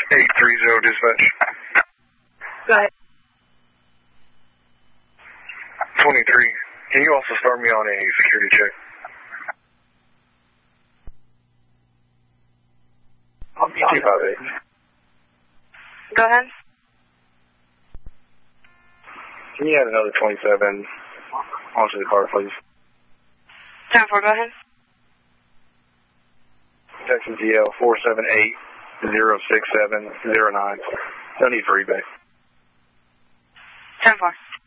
830 dispatch. Go ahead. 23. Can you also start me on a security check? I'll be on 258. Go ahead. Can you add another 27 onto the car, please? 10-4, go ahead. Texas DL 478-06709. No need for rebate. 10-4.